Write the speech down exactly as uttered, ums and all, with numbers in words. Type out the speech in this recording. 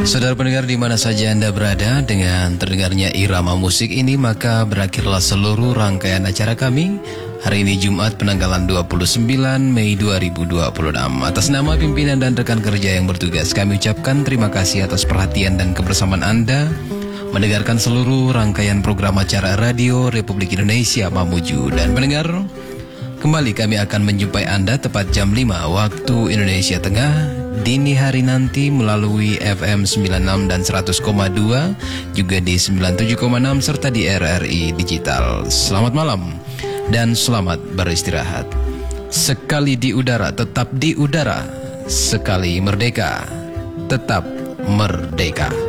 Saudara pendengar di mana saja Anda berada, dengan terdengarnya irama musik ini maka berakhirlah seluruh rangkaian acara kami hari ini Jumat penanggalan dua puluh sembilan Mei dua ribu dua puluh enam. Atas nama pimpinan dan rekan kerja yang bertugas, kami ucapkan terima kasih atas perhatian dan kebersamaan Anda mendengarkan seluruh rangkaian program acara Radio Republik Indonesia Mamuju. Dan pendengar, kembali kami akan menjumpai Anda tepat jam lima waktu Indonesia Tengah dini hari nanti melalui F M sembilan puluh enam dan seratus koma dua, juga di sembilan puluh tujuh koma enam serta di R R I Digital. Selamat malam dan selamat beristirahat. Sekali di udara tetap di udara, sekali merdeka tetap merdeka.